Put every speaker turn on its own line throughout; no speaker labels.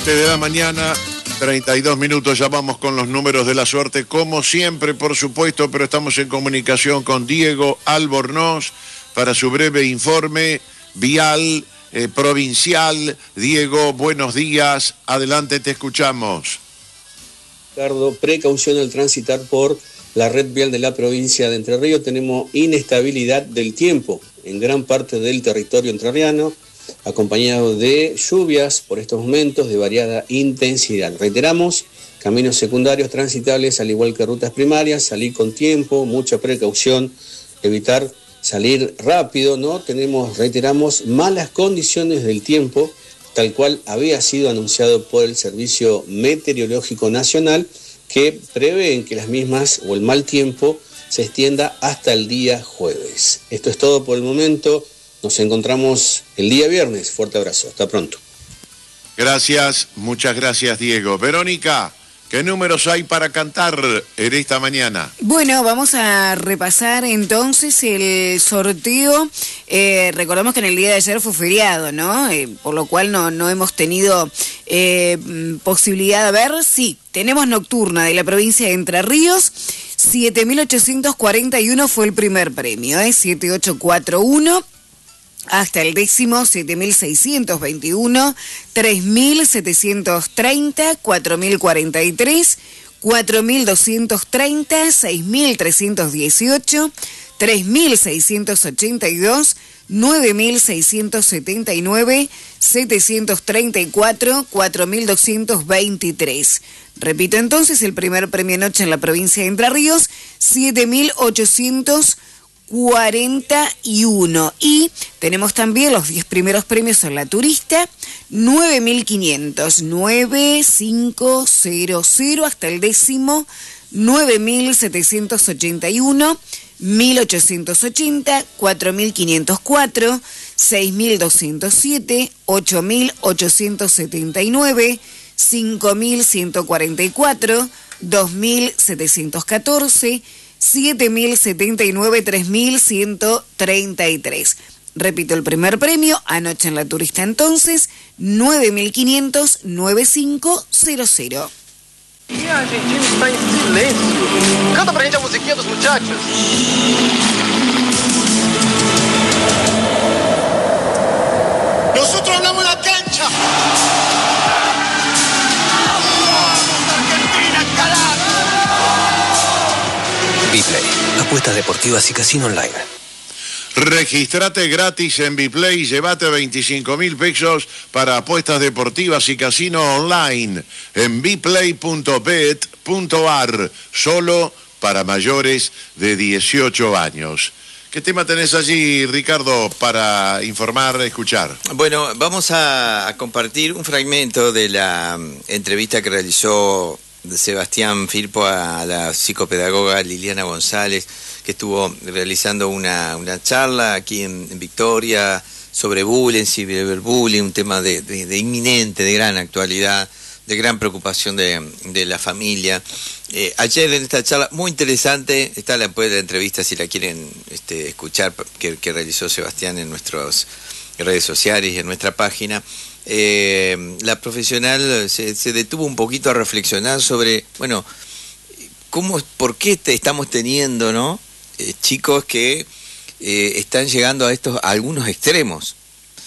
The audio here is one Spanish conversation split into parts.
7 de la mañana, 32 minutos, ya vamos con los números de la suerte, como siempre, por supuesto, pero estamos en comunicación con Diego Albornoz para su breve informe vial provincial. Diego, buenos días, adelante, te escuchamos.
Ricardo, precaución al transitar por la red vial de la provincia de Entre Ríos. Tenemos inestabilidad del tiempo en gran parte del territorio entrerriano, acompañado de lluvias por estos momentos de variada intensidad. Reiteramos, caminos secundarios transitables, al igual que rutas primarias, salir con tiempo, mucha precaución, evitar salir rápido, ¿no? Reiteramos, malas condiciones del tiempo, tal cual había sido anunciado por el Servicio Meteorológico Nacional, que prevén que las mismas o el mal tiempo se extienda hasta el día jueves. Esto es todo por el momento. Nos encontramos el día viernes. Fuerte abrazo. Hasta pronto.
Gracias, muchas gracias, Diego. Verónica, ¿qué números hay para cantar en esta mañana?
Bueno, vamos a repasar entonces el sorteo. Recordamos que en el día de ayer fue feriado, ¿no? Por lo cual no hemos tenido posibilidad de ver. Sí, tenemos nocturna de la provincia de Entre Ríos. 7.841 fue el primer premio, 7841. Hasta el décimo, 7.621, 3.730, 4.043, 4.230, 6.318, 3.682, 9.679, 734, 4.223. Repito entonces, el primer premio noche en la provincia de Entre Ríos, 7.841. Y tenemos también los 10 primeros premios en la turista, 9.500, 9.500 hasta el décimo, 9.781, 1.880, 4.504, 6.207, 8.879, 5.144, 2.714, 7.079, 3.133. Repito, el primer premio, anoche en la turista entonces, 9.500, 9500.
E a Argentina está em silêncio. Canta pra gente a musiquinha dos muchachos. Nosotros hablamos en la cancha.
Biplay, apuestas deportivas y casino online.
Registrate gratis en Biplay y llévate 25.000 pesos para apuestas deportivas y casino online en biplay.bet.ar, solo para mayores de 18 años. ¿Qué tema tenés allí, Ricardo, para informar, escuchar?
Bueno, vamos a compartir un fragmento de la entrevista que realizó Sebastián Firpo a la psicopedagoga Liliana González, que estuvo realizando una charla aquí en Victoria sobre bullying, ciberbullying, un tema de inminente, de gran actualidad, de gran preocupación de la familia. Ayer en esta charla, muy interesante, está la entrevista si la quieren escuchar, que realizó Sebastián en nuestras redes sociales y en nuestra página. La profesional se detuvo un poquito a reflexionar sobre, bueno, por qué estamos teniendo, ¿no? Chicos que están llegando a algunos extremos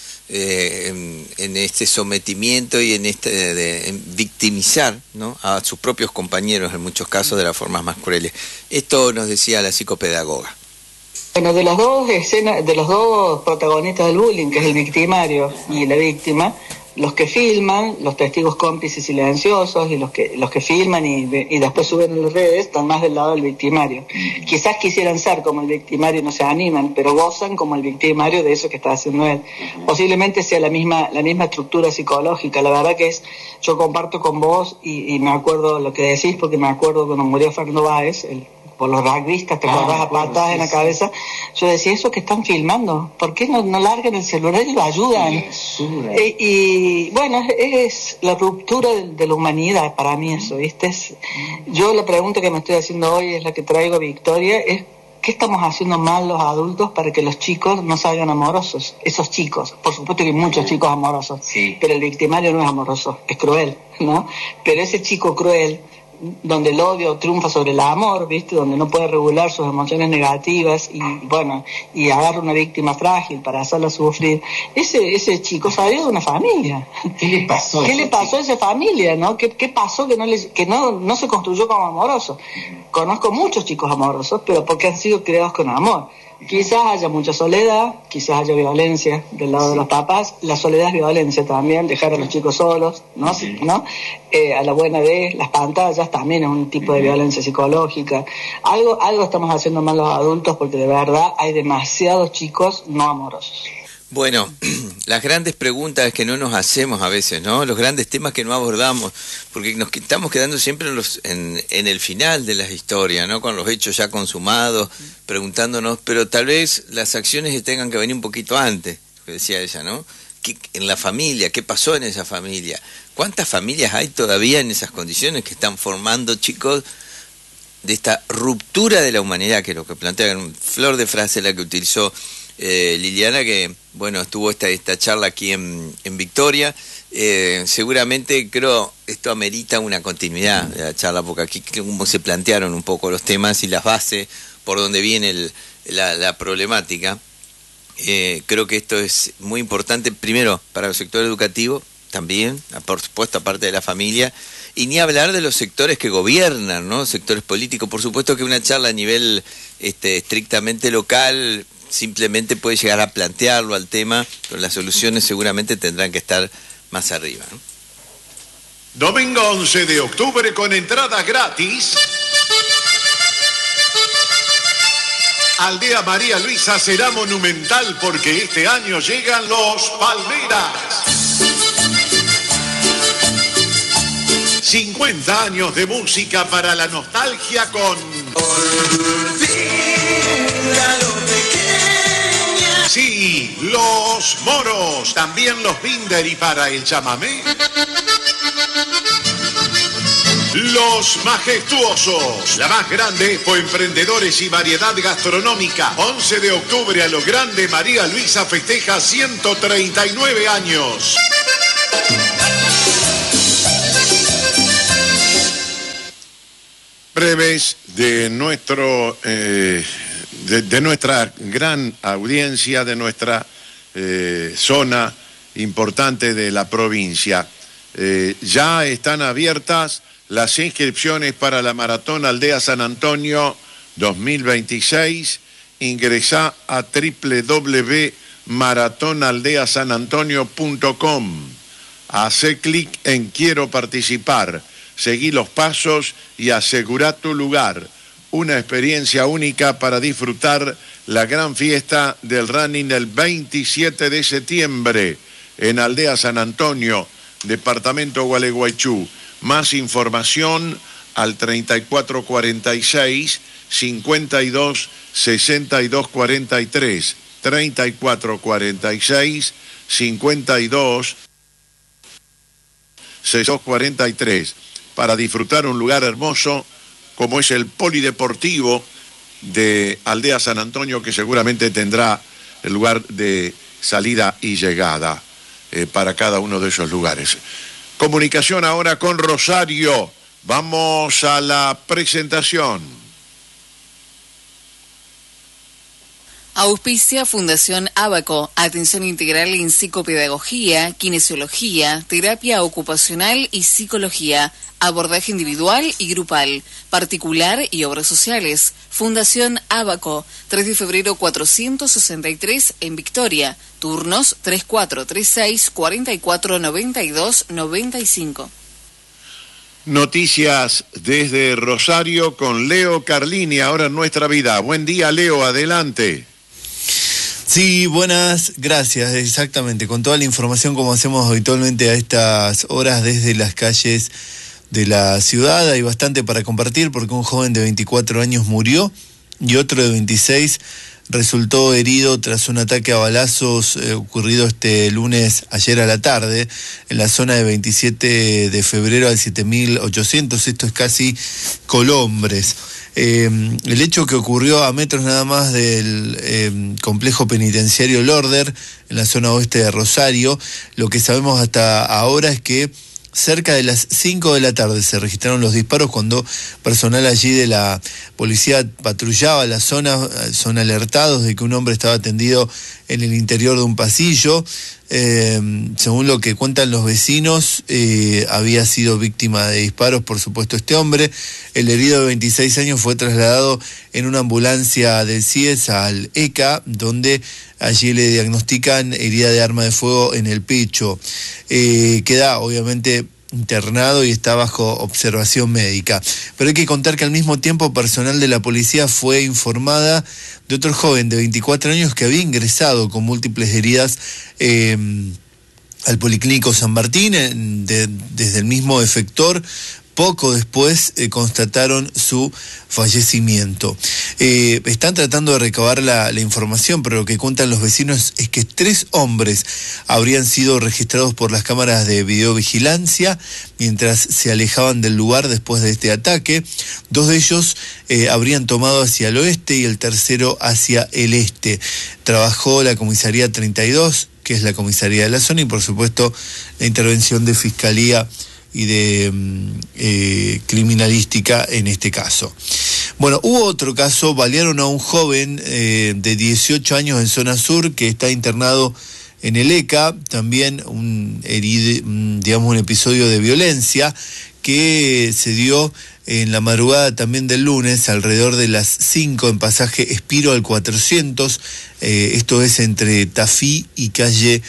en este sometimiento y en victimizar, ¿no?, a sus propios compañeros, en muchos casos de las formas más crueles. Esto nos decía la psicopedagoga.
Bueno, de las dos escenas, de los dos protagonistas del bullying, que es el victimario y la víctima, los que filman, los testigos cómplices silenciosos y los que filman y después suben en las redes, están más del lado del victimario. Quizás quisieran ser como el victimario, no se animan, pero gozan como el victimario de eso que está haciendo él. Posiblemente sea la misma estructura psicológica. La verdad que yo comparto con vos y me acuerdo lo que decís, porque me acuerdo cuando murió Fernando Báez, por los rugbyistas, te acordás, a patadas en la cabeza. Yo decía, eso que están filmando, ¿por qué no largan el celular y lo ayudan? Y bueno, es la ruptura de la humanidad para mí eso, ¿viste? Yo la pregunta que me estoy haciendo hoy es la que traigo a Victoria, es ¿qué estamos haciendo mal los adultos para que los chicos no salgan amorosos? Esos chicos, por supuesto que hay muchos chicos amorosos, sí, pero el victimario no es amoroso, es cruel, ¿no? Pero ese chico cruel, donde el odio triunfa sobre el amor, ¿viste? Donde no puede regular sus emociones negativas y agarra una víctima frágil para hacerla sufrir, ese chico salió de una familia.
¿Qué le pasó?
¿Qué le pasó a esa familia, no? ¿Qué pasó que no se construyó como amoroso? Conozco muchos chicos amorosos, pero porque han sido criados con amor. Quizás haya mucha soledad, quizás haya violencia del lado de los papás. La soledad es violencia también, dejar a los chicos solos, ¿no? Sí. ¿No? A la buena vez, las pantallas también es un tipo de violencia psicológica. Algo estamos haciendo mal los adultos, porque de verdad hay demasiados chicos no amorosos.
Bueno, las grandes preguntas que no nos hacemos a veces, ¿no? Los grandes temas que no abordamos, porque nos estamos quedando siempre en el final de las historias, ¿no? Con los hechos ya consumados, preguntándonos, pero tal vez las acciones tengan que venir un poquito antes, que decía ella, ¿no? En la familia, ¿qué pasó en esa familia? ¿Cuántas familias hay todavía en esas condiciones que están formando chicos de esta ruptura de la humanidad, que es lo que plantean? Flor de frase la que utilizó Liliana, que bueno, estuvo esta charla aquí en Victoria. Seguramente creo esto amerita una continuidad de la charla, porque aquí como se plantearon un poco los temas y las bases por donde viene la problemática. Creo que esto es muy importante, primero para el sector educativo, también, por supuesto, aparte de la familia, y ni hablar de los sectores que gobiernan, ¿no? Sectores políticos. Por supuesto que una charla a nivel estrictamente local simplemente puede llegar a plantearlo al tema, pero las soluciones seguramente tendrán que estar más arriba, ¿no?
Domingo 11 de octubre con entradas gratis. Aldea María Luisa será monumental porque este año llegan los Palmeras. 50 años de música para la nostalgia con... Sí, los moros, también los Binder, y para el chamamé, los majestuosos, la más grande Expo Emprendedores y Variedad Gastronómica. 11 de octubre a lo grande, María Luisa festeja 139 años. Breves de nuestra gran audiencia, de nuestra zona importante de la provincia. Ya están abiertas las inscripciones para la Maratón Aldea San Antonio 2026. Ingresá a www.maratonaldeasanantonio.com. Hacé clic en Quiero participar. Seguí los pasos y asegurá tu lugar. Una experiencia única para disfrutar la gran fiesta del running el 27 de septiembre en Aldea San Antonio, departamento Gualeguaychú. Más información al 3446 52 62 43, 3446 52 62 43, para disfrutar un lugar hermoso como es el polideportivo de Aldea San Antonio, que seguramente tendrá el lugar de salida y llegada para cada uno de esos lugares. Comunicación ahora con Rosario. Vamos a la presentación.
Auspicia Fundación Ábaco, atención integral en psicopedagogía, kinesiología, terapia ocupacional y psicología, abordaje individual y grupal, particular y obras sociales. Fundación Ábaco, 3 de febrero 463 en Victoria, turnos 3436 44 92 95.
Noticias desde Rosario con Leo Carlini, ahora en Nuestra Vida. Buen día, Leo, adelante.
Sí, buenas, gracias, exactamente, con toda la información como hacemos habitualmente a estas horas desde las calles de la ciudad. Hay bastante para compartir porque un joven de 24 años murió y otro de 26 resultó herido tras un ataque a balazos ocurrido este lunes, ayer a la tarde, en la zona de 27 de febrero al 7800, esto es casi Colombres. El hecho que ocurrió a metros nada más del complejo penitenciario Lorder, en la zona oeste de Rosario. Lo que sabemos hasta ahora es que cerca de las 5 de la tarde se registraron los disparos cuando personal allí de la policía patrullaba la zona. Son alertados de que un hombre estaba tendido en el interior de un pasillo. Según lo que cuentan los vecinos, había sido víctima de disparos, por supuesto, este hombre. El herido de 26 años fue trasladado en una ambulancia del CIES al ECA, donde allí le diagnostican herida de arma de fuego en el pecho. Queda obviamente internado y está bajo observación médica. Pero hay que contar que al mismo tiempo personal de la policía fue informada de otro joven de 24 años que había ingresado con múltiples heridas al Policlínico San Martín, desde el mismo efector. Poco después constataron su fallecimiento. Están tratando de recabar la información, pero lo que cuentan los vecinos es que 3 hombres habrían sido registrados por las cámaras de videovigilancia mientras se alejaban del lugar después de este ataque. 2 de ellos habrían tomado hacia el oeste y el tercero hacia el este. Trabajó la comisaría 32, que es la comisaría de la zona, y por supuesto la intervención de Fiscalía y de criminalística en este caso. Bueno, hubo otro caso, balearon a un joven de 18 años en zona sur que está internado en el ECA, también un episodio de violencia que se dio en la madrugada también del lunes, alrededor de las 5, en pasaje Espiro al 400, esto es entre Tafí y calle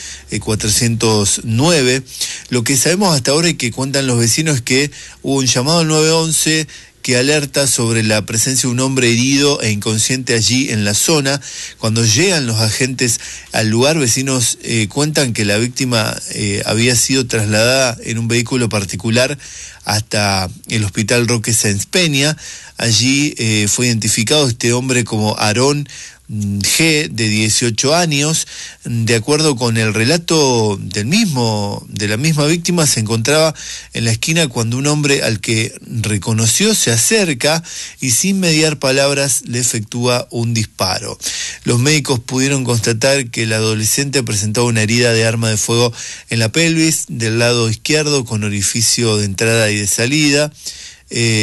409. Lo que sabemos hasta ahora y que cuentan los vecinos es que hubo un llamado al 911 que alerta sobre la presencia de un hombre herido e inconsciente allí en la zona. Cuando llegan los agentes al lugar, vecinos cuentan que la víctima había sido trasladada en un vehículo particular hasta el Hospital Roque Sáenz Peña. Allí fue identificado este hombre como Aarón G, de 18 años. De acuerdo con el relato de la misma víctima, se encontraba en la esquina cuando un hombre al que reconoció se acerca y sin mediar palabras le efectúa un disparo. Los médicos pudieron constatar que el adolescente presentaba una herida de arma de fuego en la pelvis del lado izquierdo con orificio de entrada y de salida.